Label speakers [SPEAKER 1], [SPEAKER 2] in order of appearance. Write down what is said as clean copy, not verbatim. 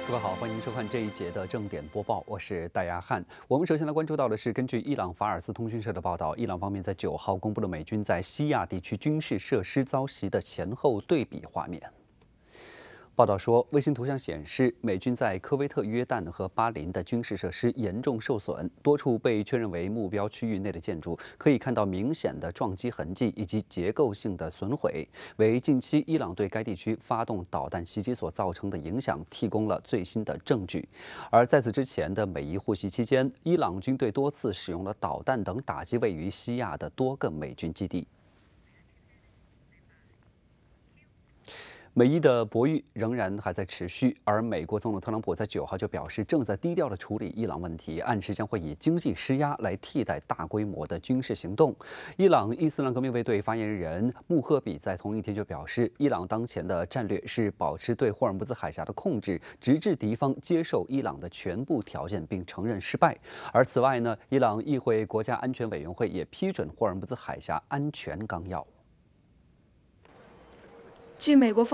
[SPEAKER 1] 各位好，欢迎收看这一节的正点播报，我是戴亚汉。我们首先来关注到的是，根据伊朗法尔斯通讯社的报道，伊朗方面在9号公布了美军在西亚地区军事设施遭袭的前后对比画面。报道说，卫星图像显示，美军在科威特、约旦和巴林的军事设施严重受损，多处被确认为目标区域内的建筑可以看到明显的撞击痕迹以及结构性的损毁，为近期伊朗对该地区发动导弹袭击所造成的影响提供了最新的证据。而在此之前的美伊互袭期间，伊朗军队多次使用了导弹等打击位于西亚的多个美军基地。美伊的博弈仍然还在持续，而美国总统特朗普在9号就表示，正在低调地处理伊朗问题，暗示将会以经济施压来替代大规模的军事行动。伊朗伊斯兰革命卫队发言人穆赫比在同一天就表示，伊朗当前的战略是保持对霍尔木兹海峡的控制，直至敌方接受伊朗的全部条件并承认失败。而此外呢，伊朗议会国家安全委员会也批准霍尔木兹海峡安全纲要。
[SPEAKER 2] 据美国